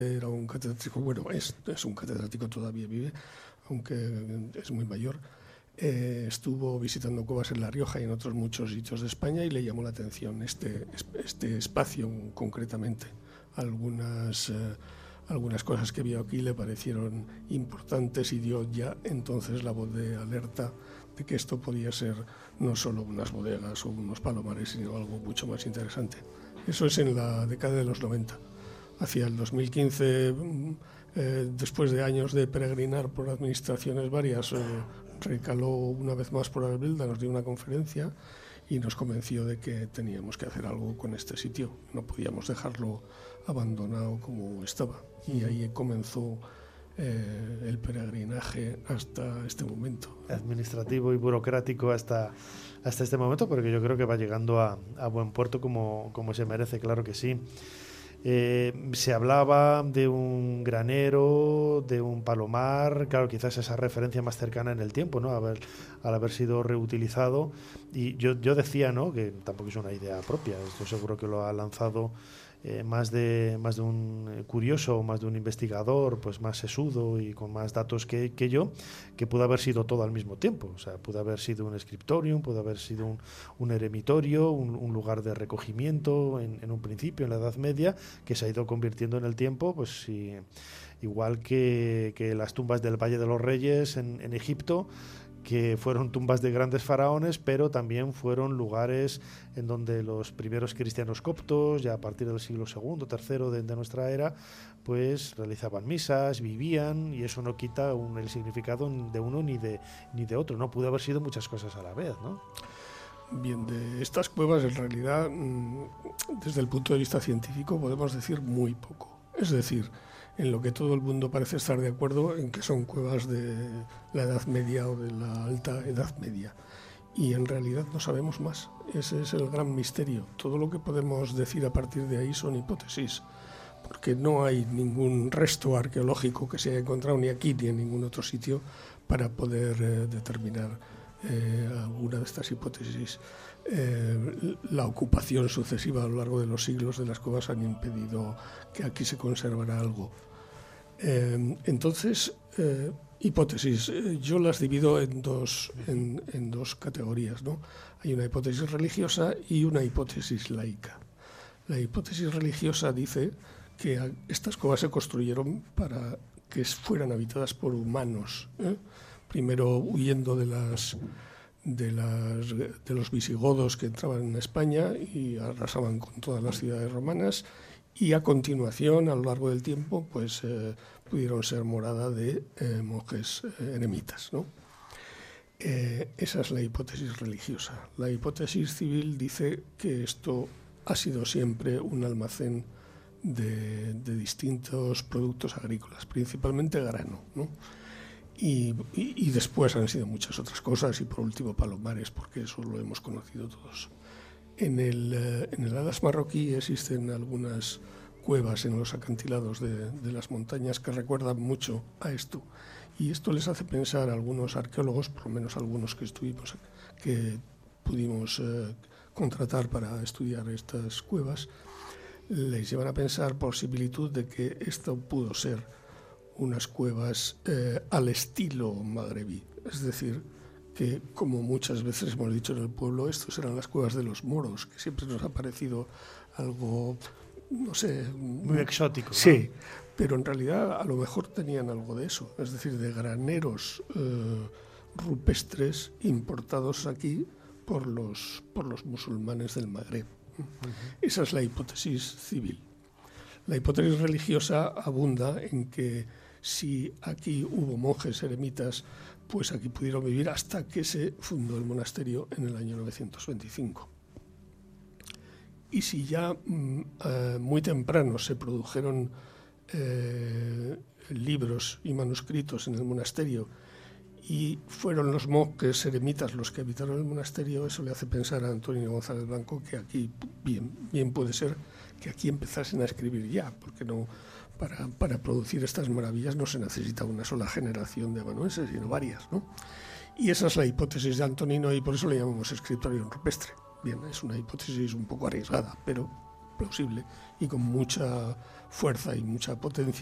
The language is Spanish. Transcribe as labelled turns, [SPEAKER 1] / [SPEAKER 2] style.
[SPEAKER 1] era un catedrático, bueno, es un catedrático, todavía vive, aunque es muy mayor. Estuvo visitando cuevas en La Rioja y en otros muchos sitios de España, y le llamó la atención este espacio concretamente. Algunas cosas que vio aquí le parecieron importantes y dio ya entonces la voz de alerta de que esto podía ser no solo unas bodegas o unos palomares, sino algo mucho más interesante. Eso es en la década de los 90. Hacia el 2015, después de años de peregrinar por administraciones varias, recaló una vez más por Albelda, nos dio una conferencia y nos convenció de que teníamos que hacer algo con este sitio. No podíamos dejarlo abandonado como estaba. Y ahí comenzó el peregrinaje hasta este momento.
[SPEAKER 2] Administrativo y burocrático hasta este momento, porque yo creo que va llegando a buen puerto como se merece, claro que sí. Se hablaba de un granero, de un palomar, claro, quizás esa referencia más cercana en el tiempo, ¿no? Al haber sido reutilizado. Y yo decía, ¿no?, que tampoco es una idea propia, esto seguro que lo ha lanzado más de un curioso o más de un investigador, pues más sesudo y con más datos que yo, que pudo haber sido todo al mismo tiempo. O sea, pudo haber sido un scriptorium, pudo haber sido un eremitorio, un lugar de recogimiento en un principio, en la Edad Media, que se ha ido convirtiendo en el tiempo, pues sí, igual que las tumbas del Valle de los Reyes en Egipto, que fueron tumbas de grandes faraones, pero también fueron lugares en donde los primeros cristianos coptos, ya a partir del siglo II, III de nuestra era, pues realizaban misas, vivían, y eso no quita el significado de uno ni de otro. No pudo haber sido muchas cosas a la vez, ¿no?
[SPEAKER 1] Bien, de estas cuevas, en realidad, desde el punto de vista científico, podemos decir muy poco. Es decir, en lo que todo el mundo parece estar de acuerdo en que son cuevas de la Edad Media o de la Alta Edad Media. Y en realidad no sabemos más. Ese es el gran misterio. Todo lo que podemos decir a partir de ahí son hipótesis, porque no hay ningún resto arqueológico que se haya encontrado ni aquí ni en ningún otro sitio para poder determinar alguna de estas hipótesis. La ocupación sucesiva a lo largo de los siglos de las cuevas han impedido que aquí se conservara algo. Entonces, hipótesis, yo las divido en dos categorías, ¿no? Hay una hipótesis religiosa y una hipótesis laica. La hipótesis religiosa dice que estas cuevas se construyeron para que fueran habitadas por humanos, primero huyendo de los visigodos que entraban en España y arrasaban con todas las ciudades romanas, y a continuación, a lo largo del tiempo, pues pudieron ser morada de monjes eremitas, ¿no? Esa es la hipótesis religiosa. La hipótesis civil dice que esto ha sido siempre un almacén de distintos productos agrícolas, principalmente grano, ¿no? Y después han sido muchas otras cosas, y por último palomares, porque eso lo hemos conocido todos. En el Adas marroquí existen algunas cuevas en los acantilados de las montañas que recuerdan mucho a esto, y esto les hace pensar a algunos arqueólogos, por lo menos algunos que pudimos contratar para estudiar estas cuevas, les llevan a pensar por similitud de que esto pudo ser unas cuevas al estilo magrebí, es decir, que, como muchas veces hemos dicho en el pueblo, estos eran las cuevas de los moros, que siempre nos ha parecido algo, no sé,
[SPEAKER 2] muy exótico, ¿no?
[SPEAKER 1] Sí, pero en realidad a lo mejor tenían algo de eso, es decir, de graneros rupestres importados aquí por los musulmanes del Magreb. Esa es la hipótesis civil. La hipótesis religiosa abunda en que si aquí hubo monjes eremitas, pues aquí pudieron vivir hasta que se fundó el monasterio en el año 925. Y si ya muy temprano se produjeron libros y manuscritos en el monasterio y fueron los monjes eremitas los que habitaron el monasterio, eso le hace pensar a Antonio González Blanco que aquí bien puede ser que aquí empezasen a escribir ya, porque no, para producir estas maravillas no se necesita una sola generación de amanuenses, sino varias, ¿no? Y esa es la hipótesis de Antonino, y por eso le llamamos scriptorium rupestre. Bien, es una hipótesis un poco arriesgada, pero plausible y con mucha fuerza y mucha potencia